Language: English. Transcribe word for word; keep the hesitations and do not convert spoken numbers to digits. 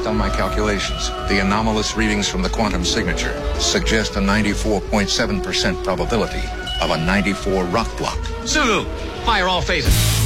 on my calculations, the anomalous readings from the quantum signature suggest a ninety-four point seven percent probability of a ninety-four rock block. Sulu, fire all phases.